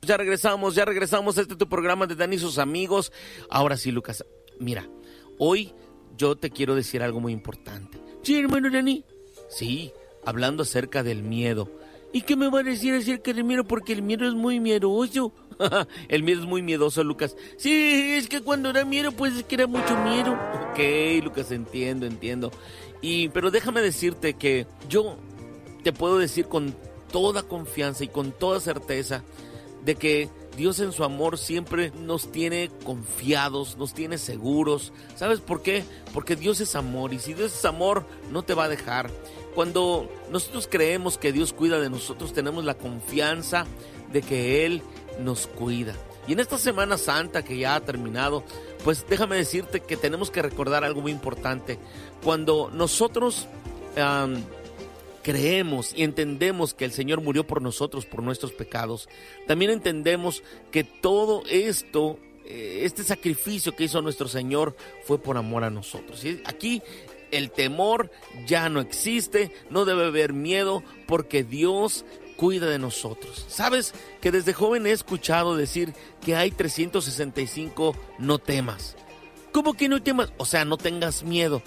ya regresamos. Este es tu programa de Dani y sus amigos. Ahora sí, Lucas, mira, hoy yo te quiero decir algo muy importante. Sí, hermano Dani. Sí, hablando acerca del miedo. ¿Y qué me va a decir acerca del miedo? Porque el miedo es muy miedoso. El miedo es muy miedoso, Lucas. Sí, es que cuando da miedo, pues es que da mucho miedo. Ok, Lucas, entiendo. Pero déjame decirte que yo te puedo decir con toda confianza y con toda certeza de que Dios en su amor siempre nos tiene confiados, nos tiene seguros. ¿Sabes por qué? Porque Dios es amor, y si Dios es amor, no te va a dejar. Cuando nosotros creemos que Dios cuida de nosotros, tenemos la confianza de que Él nos cuida. Y en esta Semana Santa que ya ha terminado, pues déjame decirte que tenemos que recordar algo muy importante. Cuando nosotros creemos y entendemos que el Señor murió por nosotros, por nuestros pecados, también entendemos que todo esto, este sacrificio que hizo nuestro Señor, fue por amor a nosotros. ¿Sí? Aquí el temor ya no existe, no debe haber miedo, porque Dios cuida de nosotros. ¿Sabes que desde joven he escuchado decir que hay 365 no temas? ¿Cómo que no temas? O sea, no tengas miedo.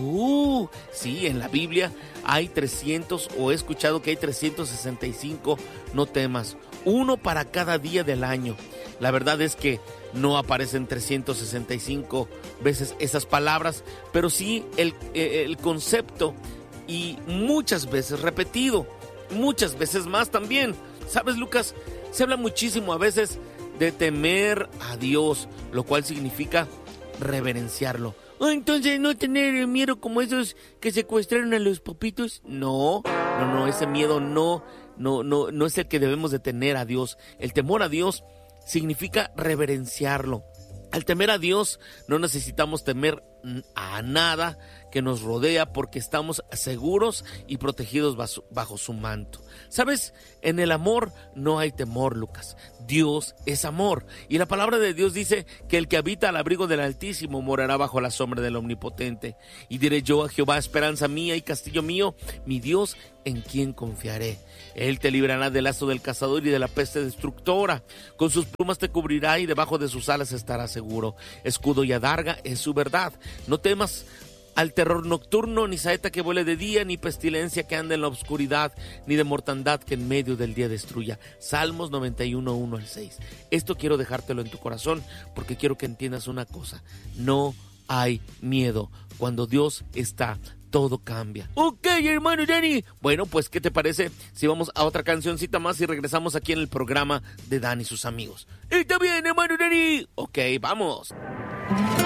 Sí, en la Biblia hay 300, o he escuchado que hay 365 no temas. Uno para cada día del año. La verdad es que no aparecen 365 veces esas palabras, pero sí el concepto, y muchas veces repetido, muchas veces más también. ¿Sabes, Lucas? Se habla muchísimo a veces de temer a Dios, lo cual significa reverenciarlo. Entonces, ¿no tener miedo como esos que secuestraron a los papitos? No, ese miedo no es el que debemos de tener a Dios. El temor a Dios significa reverenciarlo. Al temer a Dios no necesitamos temer a nada que nos rodea, porque estamos seguros y protegidos bajo su manto. ¿Sabes? En el amor no hay temor, Lucas. Dios es amor. Y la palabra de Dios dice que el que habita al abrigo del Altísimo morará bajo la sombra del Omnipotente. Y diré yo a Jehová, esperanza mía y castillo mío, mi Dios, en quien confiaré. Él te librará del lazo del cazador y de la peste destructora. Con sus plumas te cubrirá y debajo de sus alas estarás seguro. Escudo y adarga es su verdad. No temas al terror nocturno, ni saeta que vuele de día, ni pestilencia que anda en la oscuridad, ni de mortandad que en medio del día destruya. Salmos 91, 1 al 6. Esto quiero dejártelo en tu corazón, porque quiero que entiendas una cosa. No hay miedo. Cuando Dios está, todo cambia. Ok, hermano Dani. Bueno, pues, ¿qué te parece si vamos a otra cancioncita más y regresamos aquí en el programa de Dani y sus amigos? Está bien, hermano Dani. Ok, vamos.